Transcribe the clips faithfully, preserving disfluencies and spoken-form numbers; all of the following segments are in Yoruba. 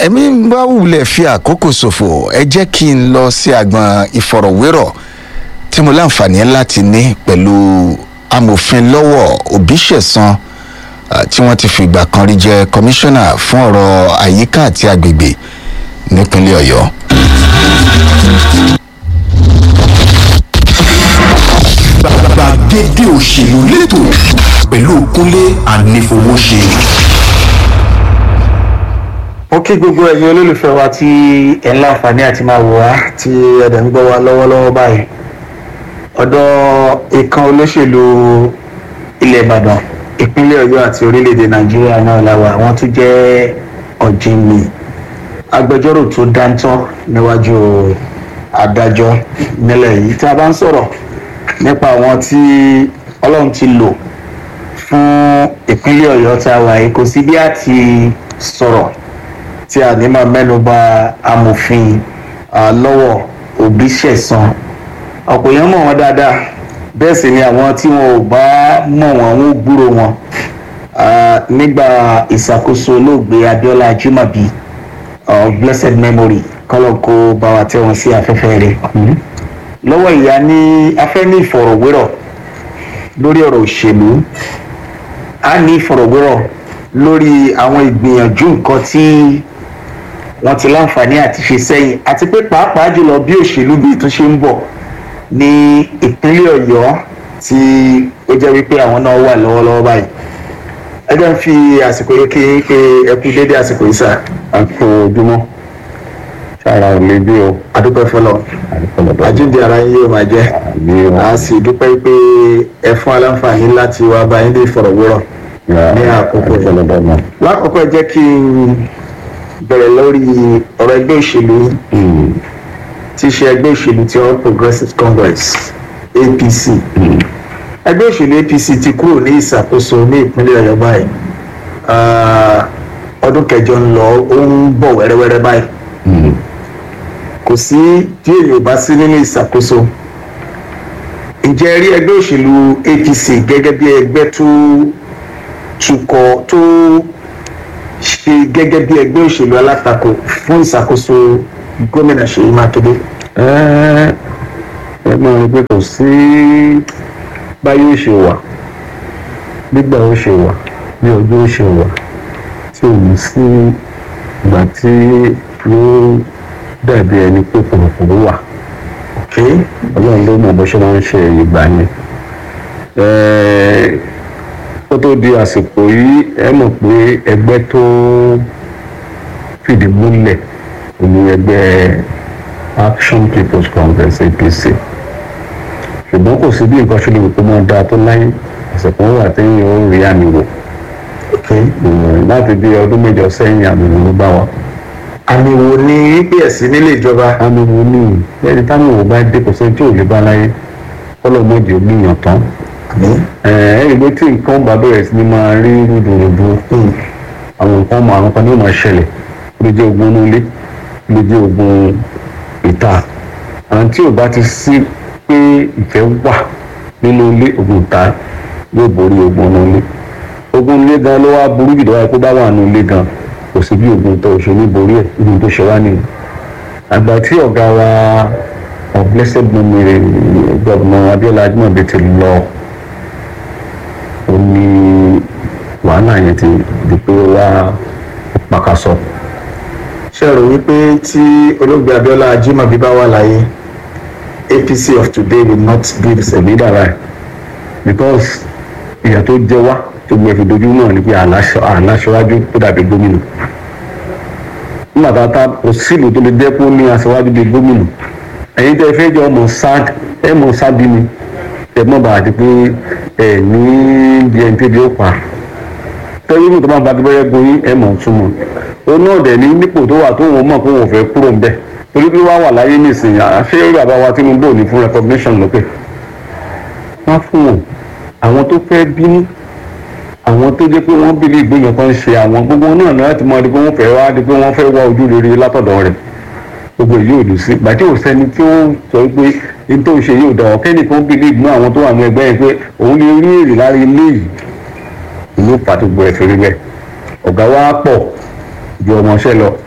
ẹ̀mí bá wulẹ̀ fi àkókò ṣòfò ẹ jẹ́ kí n lọ sí agbọn ìfọ̀rọ̀wérọ̀ tí mo láǹfààní láti ní pẹ̀lú amòfin lọ́wọ́ Òbíṣẹ̀san tí wọ́n ti fìgbà kan rí jẹ́ kọmíṣánná fún ọ̀rọ̀ àyíká àti agbègbè nípínlẹ̀ Ọ̀yọ́. Gbàgede òṣèlú lẹ́tọ̀ pẹ̀lú Kúnlé Anífowóṣe. Ó kí gbogbo ẹ̀yin olólùfẹ́ wa tí ẹ̀ ń láǹfààní àti máa wò wá tí ẹ̀dẹ̀ ń gbọ́ wa lọ́wọ́lọ́wọ́ báyìí. Ọ̀dọ̀ ìkan olóṣèlú ilẹ̀ Ìbàdàn, ìpínlẹ̀ Ọ̀yọ́ àti orílẹ̀-èdè Nàìjíríà náà la wà. Wọ́n tún jẹ́ ọ̀jìnmí agbẹjọ́rò tó dáńtọ́ níwájú adájọ́ nílẹ̀ yìí. Tí a bá ń sọ̀rọ̀ nípa àwọn tí Ọlọ́run ti lò fún ìpínlẹ̀ Ọ̀yọ́ tá a wà yìí, kò sí bí a ti sọ̀rọ̀ tí a ní máa mẹ́nu bà amòfin lọ́wọ́ Òbíṣẹ̀san. Ọ̀pọ̀ èèyàn mọ̀ wọ́n dáadáa, bẹ́ẹ̀ sì ni àwọn tí wọn ò bá mọ̀ wọ́n wọn ò gbúrò wọn nígbà ìṣàkóso olóògbé Abíọ́lá Ajímọ̀bí of blessed memory, kọ́lọ̀ kó bá wa tẹ́ wọn sí afẹ́fẹ́ rẹ̀. Lọ́wọ́ ìyá ní afẹ́ ní ìfọ̀rọ̀wérọ̀ lórí ọ̀rọ̀ òṣèlú, a ní ìfọ̀rọ̀wérọ̀ lórí àwọn ìgbìyànjú nǹkan tí wọ́n ti láǹfààní àti ṣe sẹ́yìn, àti pé pàápàá jùlọ bí òṣèlú bí tó ṣe ń bọ̀ ní ìpínlẹ̀ Ọ̀yọ́ tí ó jẹ́ wípé àwọn náà wà lọ́wọ́lọ́wọ́ báyìí. Ẹ jẹ́ ń fi àsìkò yìí kí pé ẹ kú dédé àsìkò yìí sà. àpò ojúmọ́ sára ò lè bí o. Adúpẹ́ fọlọ́, àjíǹde ara yín yóò máa jẹ́. A sì dúpẹ́ pé ẹ fún aláǹfààní láti wá bá yín lè fọ̀rọ̀wérọ̀ ní àkókò yìí. Lákòókò ẹ jẹ́ kí n bẹ̀rẹ̀ lórí ọ̀rọ̀ ẹgbẹ́ òṣèlú tí í ṣe ẹgbẹ́ òṣèlú ti All Progressives Congress A P C. Ẹgbẹ́ òṣèlú A P C ti kúrò ní ìṣàkóso ní ìpínlẹ̀ Ọ̀yọ́ báyìí. Ọdún kẹjọ ń lọ, ó ń bọ̀ wẹ́rẹ́wẹ́rẹ́ báyìí. Kò sí tí èyí ò bá sí nínú ìṣàkóso. Ǹjẹ́ rí ẹgbẹ́ òṣèlú A P C gẹ́gẹ́ bí ẹgbẹ́ tó tukọ̀ tó ṣe gẹ́gẹ́ bí ẹgbẹ́ òṣèlú alátakò fún ìṣàkóso gómìnà Ṣèyí Mákindé? ẹ ẹ máa rí pé kò sí báyìí ó ṣe wà, nígbà ó ṣe wà, ní ọjọ́ ó ṣe wà, tí ò ní sí ìgbà tí yóò dàbí ẹni pé kòròkòrò wà. Ọlọ́run ló mọ̀ bó ṣe máa ń ṣe ìgbà yẹn. Kó tó di àsìkò yìí, ẹ mọ̀ pé ẹgbẹ́ tó fìdí múlẹ̀ ní ẹgbẹ́ Action People's Congress A P C. Ṣùgbọ́n kò sí bí nǹkan ṣe lè wò pé wọ́n dáa tó láyé, àsìkò wà téèyàn ó rí àmì wò. Láti bí ọdún mẹ́jọ sẹ́yìn àmì wò ló bá wa. Àmì wo ni wípé ẹ̀sìn nílé ìjọba? Àmì wo ni ẹni táwọn ò bá dé kò sẹ́ni tí ò lè bá láyé, kọ́lọ́mọ́dé ò gbìyàn tán. Ẹ̀ẹ́dì pé tí nǹkan bá bẹ̀rẹ̀ sí ni máa rí rúdurùdu, àwọn nǹkan mọ àwọn kan ní ó máa ṣẹlẹ̀. Ó lè jẹ́ ogun inú ilé, ó lè jẹ́ ogun ìta. Àwọn tí ò bá ti sí pé ìfẹ́ wà nínú ilé, ogun ìta yóò borí ogun inú ilé. Ogun ilé gan ló wá burú jù lọ́wọ́ pé bá wà nínú ilé gan, kò sí bí ogun tó ṣe ní borí ẹ̀, ogun tó ṣe wá nìyẹn. Àgbà tí ọ̀gá wa of blessed memory Gómìnà Abíọ́lá Ajímọ̀bí ti lọ, ó ní wàhálà yẹn ti di pé wá pàkàsọ. Ṣé ẹ rò wípé tí olóògbé Abíọ́lá Ajímọ̀bí bá wà láyé, A P C of today will not be the same? Dára, because ìyà tó jẹ wá tó gbé fi dojú náà ni pé àláṣọwájú tó dàbí gómìnà. Nígbà tá a ta kò sílùú tó lè jẹ́ kó ní aṣọwájú bíi gómìnà. Ẹ̀yin tẹ́ fẹ́ jọ ọmọ sáà ẹ̀ mọ̀ sábì ni. Ẹ̀gbọ́n bá àti pé ẹ̀ ní bí ẹni tẹ́bi ó pa. Tẹ́lẹ̀ ní tó máa bá ti bẹ́rẹ̀ goyín ẹ̀ mọ̀ túmọ̀. Ó náà dẹ̀ ní nípò tó wà tó wọ́n mọ̀ pé wọ́n fẹ́ kúrò ń bẹ̀. Torí pé wá wà láyé nísìnyí, ṣé bàbá wa Tinubu ò ní fún recognition lókè? Wọ́n fún wọn. Àwọn tó fẹ́ bínú, àwọn tó jẹ́ pé wọ́n bílí ìgbéyàn kan ṣe àwọn gbogbo náà náà ti mọ̀ ọ́ di pé wọ́n fẹ́ wá di pé wọ́n fẹ́ wá ojú rere látọ̀dọ̀ rẹ̀. Gbogbo èyí ò lù sí. Gbàtí ò sẹ́ni tí ó sọ pé ní tó ń ṣe yóò dà ọ́ kẹ́ni kan bílí ìgbọ́n àwọn tó wà ní ẹgbẹ́ yẹn pé òun lè rí èrè lára ilé yìí. Ìlú pàtó gbọ́ ẹ̀fẹ́ rí bẹ́ẹ̀. Ọ̀gá wa pọ̀ ju ọmọọṣẹ́ lọ.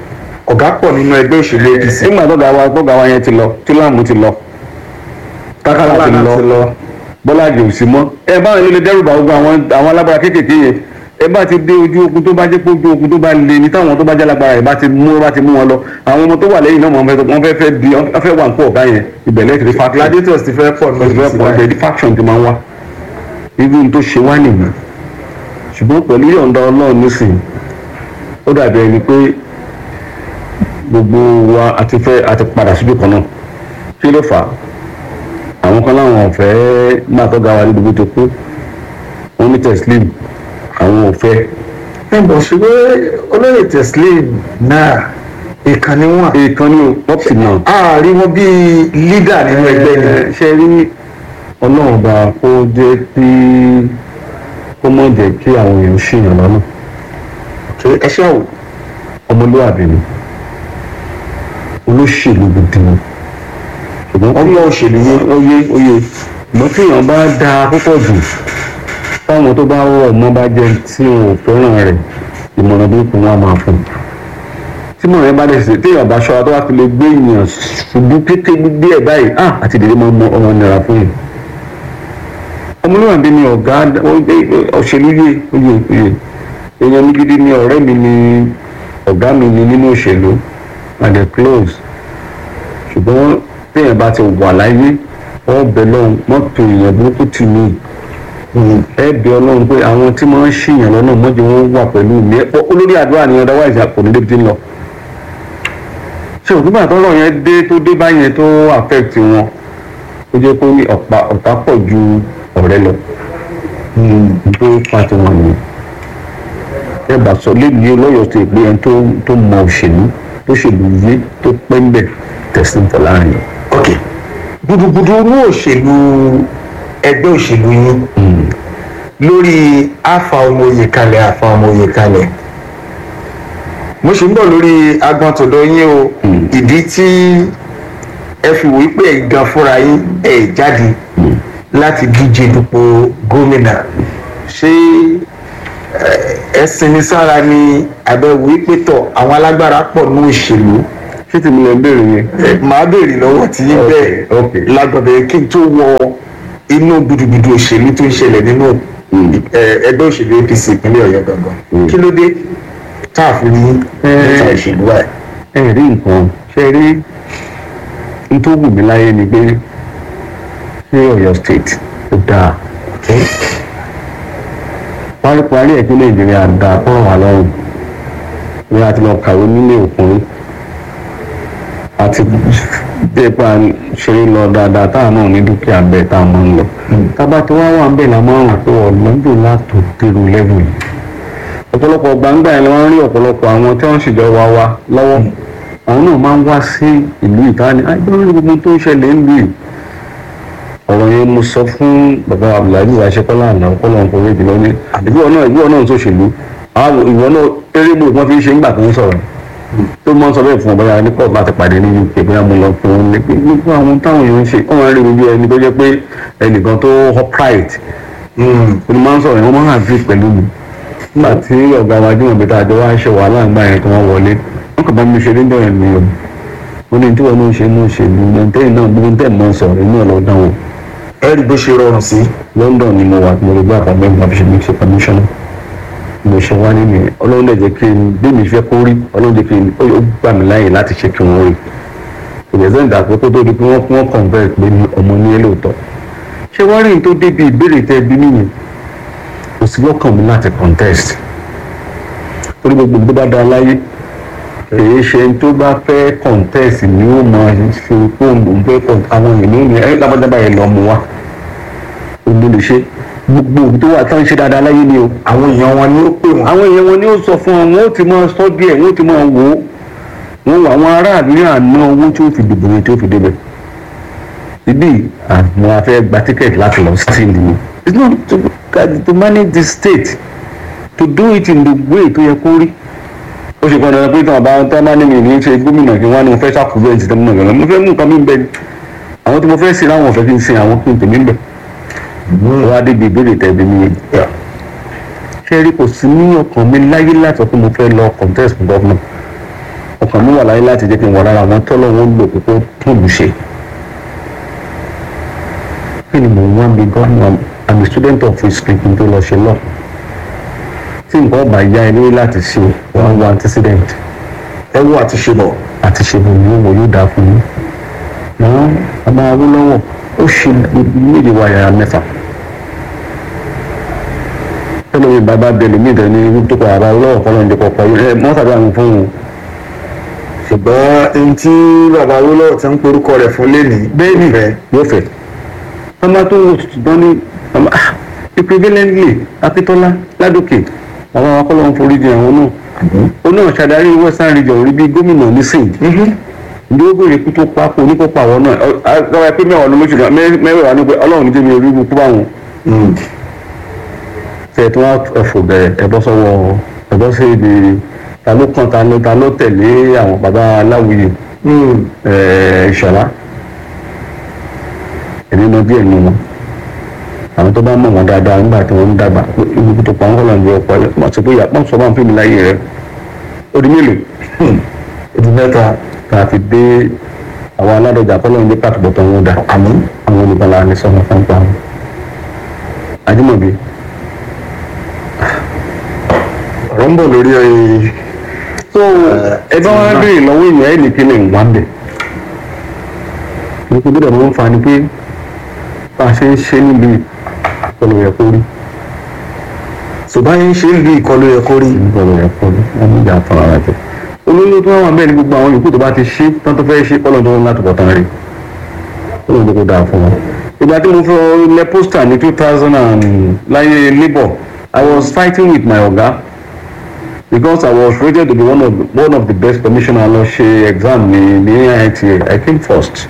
ọ̀gá pọ̀ nínú ẹgbẹ́ òṣèlú A P C. nígbà tó ga wa tó ga wa yẹn ti lọ tí láàmú ti lọ kákàlà ti lọ bọ́lá àjò sí mọ́ ẹ báwọn ló lè dẹ́rù bá gbogbo àwọn àwọn alágbára kéékèèké yẹn ẹ bá ti dé ojú ogun tó bá jẹ́ pé ojú ogun tó bá le ní táwọn tó bá jẹ́ alágbára ẹ̀ bá ti mú bá ti mú wọn lọ àwọn ọmọ tó wà lẹ́yìn náà wọ́n fẹ́ fẹ́ di wọ́n fẹ́ wà ń pọ̀ ọ̀gá yẹn ìbẹ̀lẹ̀ ti di faction gladiators ti fẹ́ pọ̀ ti fẹ́ pọ̀ ibẹ̀ di faction ti máa ń wá irú tó ṣe wá nìyí ṣùgbọ́n pẹ̀lú yọ̀ǹda ọlọ́run nísìnyí ó dàbí ẹni pé gbogbo wa àti fẹ́ àti padà síbi kan náà kí ló fà á àwọn kan láwọn ọ̀fẹ́ máa tọ́ga wa ní gbogbo tó kú wọ́n ní Teslim àwọn ọ̀fẹ́. ẹ bọ̀ ṣùgbọ́n olóyè Teslim náà ìkànnì wọn. ìkànnì pọ́pì náà. ààrí wọn bíi lídà nínú ẹgbẹ́ ni. ṣe rí ọlọ́run bá kó jẹ́ kí kó mọ̀ jẹ́ kí àwọn èèyàn ṣèyàn lọ́nà. ẹ ṣe àwò. ọmọlúwàbí ni olóṣèlú gidi ni ṣùgbọ́n ọmọ òṣèlú yẹn oyè oyè ṣùgbọ́n tí èèyàn bá da púpọ̀ jù táwọn tó bá rọ̀ ọmọ bá jẹ́ tí wọn ò fẹ́ràn rẹ̀ ìmọ̀ràn bí kò wọ́n máa fún un tí mọ̀ràn yẹn bá dẹ̀ sí tí èèyàn bá ṣọ́ra tó wá fi lè gbé èèyàn ṣubú kékeré díẹ̀ báyìí ah àti ìdílé máa ń mọ ọmọ nira fún yìí ọmọlúwàbí ni ọ̀gá òṣèlú yé oyè oyè èèyàn mi gidi ni ọ̀rẹ́ mi ni ọ̀gá mi ni nínú òṣèlú and they close ṣùgbọ́n téèyàn bá ti wà láyé wọ́n bẹ lọ́hùn mọ́tò èèyàn burúkú tì mí ẹ bẹ ọlọ́run pé àwọn tí wọ́n ń ṣìyàn lọ́nà mọ́jọ wọn wà pẹ̀lú mi olórí àdúrà ni otherwise kò ní débi tí ń lọ. ṣé òkúta tọ́lọ̀ yẹn dé tó dé báyẹn tó affect wọn ó jẹ́ pé ọ̀tá pọ̀ ju ọ̀rẹ́ lọ tó pa ti wọn nìyẹn. ẹ bá sọ lébi olóyọ̀ tó ìpè ẹni tó mọ òṣèlú tó ṣèlú yé tó pẹ́ ń bẹ̀ Teslim Fọlárin. ok gudugudu ní òṣèlú ẹgbẹ́ òṣèlú yín lórí àfa ọmọ òye kalẹ̀ àfa ọmọ òye kalẹ̀ mo ṣe ń bọ̀ lórí agbọn tọ̀dọ̀ yín o ìdí tí ẹ fi wò wípé ẹ̀ gan fúnra yín ẹ̀ jáde láti díje dupò gómìnà ṣé ẹ sinmi sára ni àbẹ̀wò wípé tọ̀ àwọn alágbára pọ̀ ní òṣèlú ṣé tí mo lè béèrè yẹn. màá béèrè lọ́wọ́ tí yín bẹ́ẹ̀ lágbọ̀dọ̀ kí n tó wọ inú gudugudu òṣèlú tó ń ṣẹlẹ̀ nínú ẹgbẹ́ òṣèlú A P C ìpínlẹ̀ Ọ̀yọ́ gangan kí ló dé tá a fi ní níta ìṣèlú wa. ẹ rí nǹkan ṣe rí n tó wù mí láyé ni pé ṣé Ọ̀yọ́ state ó dáa paríparí ẹ̀ kí Nàìjíríà dáa kó ràn wá lọ́rùn ní àti lọ kàwé nílé òkun àti dẹ́pà ṣeré lọ dáadáa táwọn náà ní dúkìá bẹ́ẹ̀ tá a máa ń lọ. tábà tí wọ́n wà ń bẹ̀ la máa ń rò pé ọ̀lọ́dún látò dèrò lẹ́vù yìí. ọ̀pọ̀lọpọ̀ gbangba yẹn wọ́n rí ọ̀pọ̀lọpọ̀ àwọn tí wọ́n ṣèjọba wa lọ́wọ́ àwọn náà máa ń wá sí ìlú ìtaní àìgbọ́n gbogbo tó ń ṣẹlẹ̀ ń lù yìí. ọ̀rọ̀ yẹn mo sọ fún bàbá Abdulaziz Aṣẹ́kọ́lá àná ọ̀pọ̀lọpọ̀ nǹkan méjì lọ́ní ìwọ náà ìwọ náà ń ṣòṣèlú ìwọ náà eré bò wọ́n fi ń ṣe ńgbà tó ń sọ̀rọ̀ tó mọ sọ bẹ́ẹ̀ fún ọba yàrá ní pọ̀ láti pàdé ní U K bóyá mo lọ fún un ní pé gbogbo àwọn táwọn èèyàn ń ṣe wọ́n rí mi bí ẹni tó jẹ́ pé ẹnìkan tó upright ni máa ń sọ̀rọ̀ yẹn wọ́n máa ń àgbè pẹ̀lú mi nígbà tí ọ̀gá wa jùmọ̀ bí tájọ wá ń ṣe wàhálà ń gbà yẹn tí wọ́n wọlé wọ́n kàn bá mi ṣe níjọ́ yẹn ni o mo ní tí wọ́n náà ṣe náà ṣe lù lẹ́ńtẹ́yìn náà gbogbo tẹ̀ mọ́ sọ̀rọ̀ inú ẹ̀ lọ dán o. ẹ rí bó ṣe rọrùn sí. London ni mo wà mo lè gbé àpamọ́ ìgbà fi ṣe mí ṣe commission mo ṣe wá nínú ẹ ọlọ́run lè jẹ́ kí n bí mi fẹ́ kó rí ọlọ́run jẹ́ kí n ó gbà mí láàyè láti ṣe kí wọ́n rí ìrẹsẹ̀ ń dàpọ̀ kó tó di pé wọ́n wọ́n convert pé ní ọmọ ní ẹ lóòótọ́ ṣé wọ́n rí n tó débi ìbéèrè tẹ bí nìyẹn kò sí lọ́kàn mi láti contest torí gbogbo tó bá da láyé èyí ṣe tó bá fẹ́ contest ni ó máa ṣe fóònù fẹ́ àwọn ènìyàn ní ẹ lábàjábà yẹn lọ mú wa òun lè ṣe gbogbo tó wà tán ṣe dáadáa láyé ni o. àwọn èèyàn wọn ni ó pè wọn. àwọn èèyàn wọn ni ó sọ fún wọn wọn ó ti máa sọ díẹ̀ wọn ó ti máa wò ó wọn wà àwọn aráàlú ní àná owó tí ó fi dìbò yẹn tí ó fi débẹ̀. ibi àwọn afẹ́ gba tíkẹ́ẹ̀tì láti lọ sí ìlú it's not to, to manage the state to do it in the way tó yẹ kó rí. ó ṣe kọ́ni pé tí wọ́n bá tán bá ní mi ní ṣe gómìnà kí wọ́n á ní mo fẹ́ ṣàkóso ẹ̀ ti tẹ́ mọ́ náà mo fẹ́ mú nǹkan mi bẹ́ẹ̀ àwọn tí mo fẹ́ sin láwọn ọ̀fẹ́ kí n sin àwọn kí n tèmi bẹ́ẹ̀ wá débi ìbéèrè tẹ̀bi mi ṣé rí kò sí ní ọkàn mi láyé láti sọ pé mo fẹ́ lọ contest fún gọ́vnà ọkàn mi wà láyé láti jẹ́ kí n wà lára àwọn tọ́lọ́ wọn lò pé kó tún lù ṣe. kí ni mò ń wá bí gan-an I'm a student of history kí n tó lọ ṣe lọ tí nǹkan ọba ya ẹ lórí láti ṣe one one antecedent ẹ wo àti ṣe bọ̀. àti ṣe bò ní owó yóò dáa fún yín. àwọn ọmọ Awólọ́wọ̀ ó ṣe méje wa yàrá mẹ́fà tẹ́lẹ̀ bàbá bẹ̀rẹ̀ mí ìdẹ̀ ní tó kọ àbá Awólọ́wọ̀ kọ́ lọ́njẹ́ kọ́ pọ̀ ẹ mọ́ tàbí àwọn fún un. ṣùgbọ́n ẹni tí bàbá Awólọ́wọ̀ ti ń porúkọ rẹ̀ fún lẹ́nìí. bẹ́ẹ̀ ni yóò fẹ́ ọmọ tó ń dán ní equivalently Akíntọ́lá Ládòkè àwọn akọ́lọ́ ń forí di àwọn náà ó náà ṣàdarí western region rí bí gómìnà nísìnyí ní ó béèrè kú tó pápó oníkópa àwọn náà ọ̀rọ̀ pé mẹ́wàá ló lóṣù mẹ́wàá ní pé ọlọ́run ní jẹ́ mi orí ikú báwọn. tẹ̀ tí wọ́n ẹ̀fọ́ bẹ̀rẹ̀ ẹ̀bọ́ sọ́wọ́ ẹ̀bọ́ sí ibi ta ló kàn ta ló ta ló tẹ̀lé àwọn bàbá aláwìyé ìṣọ̀lá ẹ̀mí náà díẹ̀ nù wọn àwọn tó bá mọ̀ wọn dáadáa nígbà tí wọ́n ń dàgbà ibi tó pa ń kọ́ lọ́nà ọ̀pọ̀ ẹ̀ mọ̀ sí pé ìyá pọ́n sọ bá ń fún mi láyé rẹ̀ ó di mélòó ìdí mẹ́ta tá a fi dé àwọn aládọ́jà kọ́ lọ́nà pàtó bọ̀tọ̀ wọn dà àmọ́ àwọn olùbọ̀lá ní sọ́nà fún pa wọn. Ajímọ̀bí. ọ̀rọ̀ ń bọ̀ lórí ọ̀yẹ́. so ẹ bá wọn béèrè lọ́wọ́ ìyá ẹ̀ nìkan lè wá bẹ̀. ní kó gbọ́dọ̀ máa ń fa ni pé bá a ṣe ń ṣe níbi ìkọlù yẹ kó rí. ṣùgbọ́n yín ṣe ń lu ìkọlù yẹ kó rí. ìkọlù yẹ kó rí wọn ní ìjà fún ara jẹ. olóyún tó wà bẹ́ẹ̀ ni gbogbo àwọn yòókù tó bá ti ṣe tán tó fẹ́ ṣe kọ́lọ̀ tó ń láti bọ̀ tán rí. kọ́lọ̀ tó kó dáa fún wọn. ìgbà tí mo fẹ́ lẹ pósítà ní two thousand and láyé labour I was fighting with my oga because I was rated to be one of the, one of the best commissioner lọ ṣe exam ní ní I I T A I came first.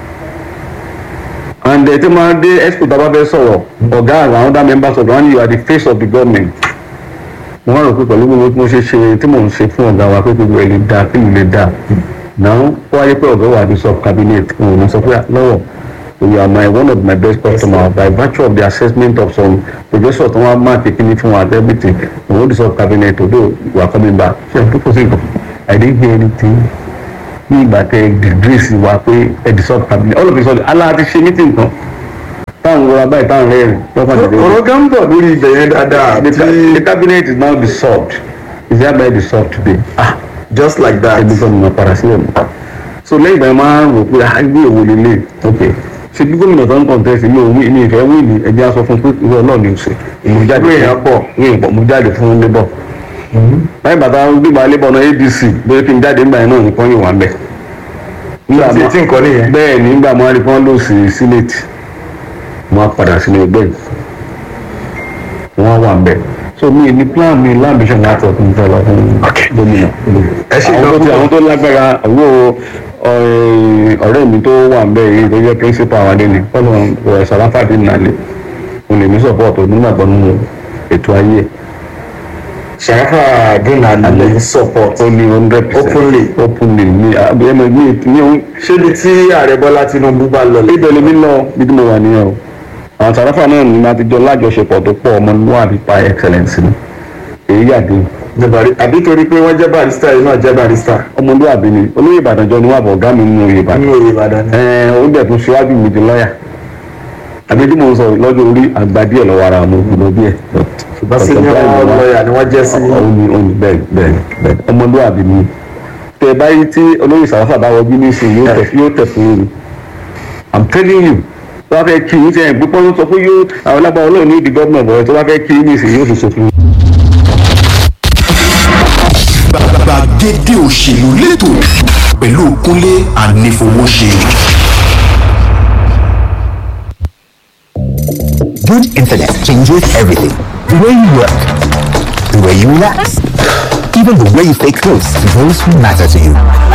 And the Timade expo taba fẹ́ sọ̀rọ̀ ọ̀gá àwọn other members of the one you are the face of the government. Mo wá rò pé pẹ̀lú gbogbo mo ṣe ṣe tí mò ń ṣe fún ọ̀gá wa pé gbogbo ẹ̀ lè dáa kí lè dáa. Now ó wáyé pé ọ̀gá wa di sub cabinet mo ní sọ pé lọ́wọ́ you are my one of my best customers by virtue of the assessment of some professors tó wá máa kékeré fún wa everything we hold the sub cabinet although you are coming back. Ṣé o tó kó sí nǹkan? I didn't hear anything. Ní ìgbà tẹ dìgírìsì wa pé ẹ̀dì sub cabinet all of a sudden Allah ti ṣe meeting kan táwọn ìrora báyìí táwọn rẹ́rìn lọ́kàn tẹ̀lé. ọ̀rọ̀ kan bọ̀ lórí ibẹ̀ yẹn dáadáa. The cabinet is now dissolved is hereby dissolved today. Ah, just like that. ẹbí kan ní ma padà sílẹ̀ mọ́. So lẹ́yìn ìgbà yẹn máa ń rò pé àgbé èwo lélẹ̀ ok ṣe bí gómìnà tó ń contest ní òun ní ìfẹ́ wíìlì ẹ̀jẹ̀ aṣọ fún pé ìwé ọlọ́ọ̀ni ò ṣe ìmújáde fún ìmújáde fún labour. báyìí bàtà gbígba labour náà A D C bóyá kí n jáde nígbà yẹn náà nìkan yìí wà ń bẹ̀. tí nǹkan nìyẹn. bẹ́ẹ̀ ni nígbà máa rí fún lò sí senate wọ́n á padà sínú ẹgbẹ́ yìí wọ́n wà ń bẹ̀. so mi ní plan mi lambition láti ọdún tó lọ fún gómìnà. ẹ ṣe ìgbà àwọn tó lágbára àwọn ọ̀rẹ́ mi tó wà ń bẹ̀ yìí tó jẹ́ principal àwọn adé ni fọlọ́ sàláfàdé nàlẹ́ mo lè ní support onígbàgbọ́ nínú ètò ayé. Sharafa Dina lè support only hundred percent openly openly ní abiyẹmọ ní ní. ṣé ibi tí ààrẹ Bọ́lá Tinubu bá lọ lè. ibẹ̀ lèmi lọ bí tí mo wà nìyẹn o àwọn Sharafa náà ní ma ti jọ lájọṣepọ̀ tó pọ̀ ọmọlúwàbí pa excellence ni èyí yàdé. àbí torí pé wọ́n jẹ́ barista yìí náà jẹ́ barista. ọmọlúwàbí ni olóyè Ìbàdàn jọ ni wà bọ̀ ọ̀gá mi nínú oyè Ìbàdàn. nínú oyè Ìbàdàn ni. ẹ̀ẹ́n ó dẹ̀ tún ṣíwájú mi di lọ́ọ̀yà àbí tí mo sọ lọ́jọ́ orí àgbà díẹ̀ lọ́wọ́ ara mo kú lọ díẹ̀. ṣùgbọ́n senior lawyer ni wọ́n jẹ́ sí. òní òní bẹ́ẹ̀ bẹ́ẹ̀ bẹ́ẹ̀ ọmọlúwàbí ni tẹ báyìí tí olóyè Sharafa bá wọ bí ní sìn yóò tẹ̀ yóò tẹ̀ fún mi. I'm telling you tó bá fẹ́ kí ní sẹ́yìn pípọ́ ló sọ pé yóò àwọn alábàá ọlọ́run ní ìdí gọ́ọ̀mù ọ̀bọ̀ tó bá fẹ́ kí ní sìn yóò fi ṣòfin. Gbàgede òṣèlú lẹ́tọ̀ pẹ̀lú Kúnlé Anífowóṣe. Good internet changes everything. The way you work, the way you relax, even the way you stay close to those who matter to you.